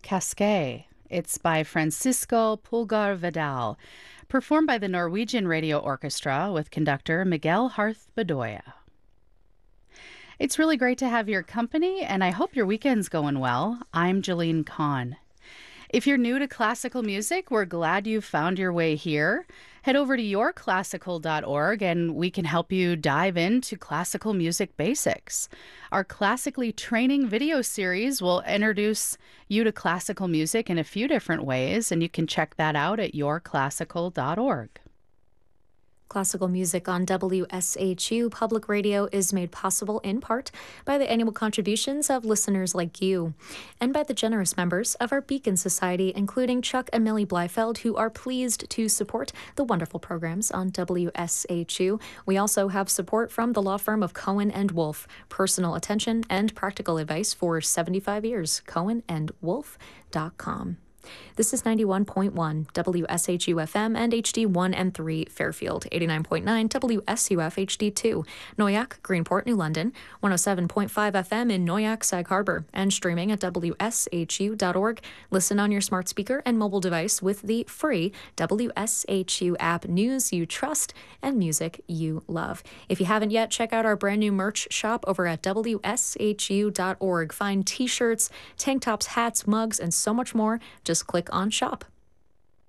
Casquet. It's by Francisco Pulgar Vidal, performed by the Norwegian Radio Orchestra with conductor Miguel Harth Bedoya. It's really great to have your company, and I hope your weekend's going well. I'm Jolene Kahn. If you're new to classical music, we're glad you found your way here. Head over to yourclassical.org and we can help you dive into classical music basics. Our Classically Training video series will introduce you to classical music in a few different ways, and you can check that out at yourclassical.org. Classical music on WSHU Public Radio is made possible in part by the annual contributions of listeners like you and by the generous members of our Beacon Society, including Chuck and Millie Bleifeld, who are pleased to support the wonderful programs on WSHU. We also have support from the law firm of Cohen and Wolf, personal attention and practical advice for 75 years, cohenandwolf.com. This is 91.1 WSHU FM and HD1 and 3 Fairfield, 89.9 WSUF HD2, Noyak, Greenport, New London, 107.5 FM in Noyak, Sag Harbor, and streaming at WSHU.org. Listen on your smart speaker and mobile device with the free WSHU app. News you trust and music you love. If you haven't yet, check out our brand new merch shop over at WSHU.org. Find t-shirts, tank tops, hats, mugs, and so much more. Just click on shop.